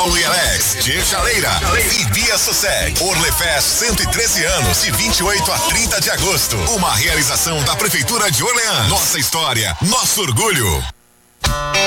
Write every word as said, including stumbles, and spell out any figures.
Paulo e Alex, Tia Chaleira e Bia Sosseg. Orlefest cento e treze anos, de vinte e oito a trinta de agosto. Uma realização da Prefeitura de Orleans. Nossa história, nosso orgulho.